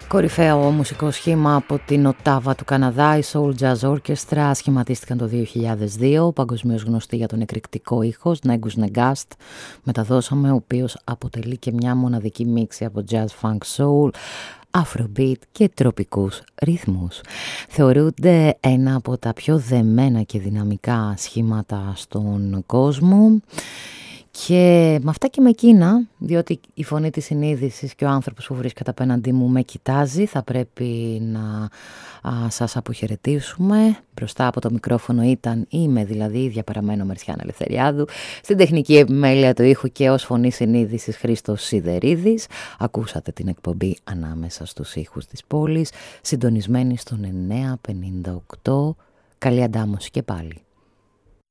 Κορυφαίο μουσικό σχήμα από την Οτάβα του Καναδά, η Soul Jazz Orchestra, σχηματίστηκαν το 2002, παγκοσμίως γνωστή για τον εκρηκτικό ήχο, Negus Negast, μεταδώσαμε, ο οποίος αποτελεί και μια μοναδική μίξη από jazz, funk, soul, afrobeat και τροπικούς ρυθμούς. Θεωρούνται ένα από τα πιο δεμένα και δυναμικά σχήματα στον κόσμο. Και με αυτά και με εκείνα, διότι η φωνή της συνείδησης και ο άνθρωπος που βρίσκεται απέναντί μου με κοιτάζει, θα πρέπει να σας αποχαιρετήσουμε. Μπροστά από το μικρόφωνο είμαι δηλαδή η ίδια παραμένω Μερσιάνα Ελευθεριάδου, στην τεχνική επιμέλεια του ήχου και ως φωνή συνείδησης Χρήστος Σιδερίδης. Ακούσατε την εκπομπή Ανάμεσα στους ήχους της πόλης, συντονισμένη στον 958. Καλή αντάμωση και πάλι.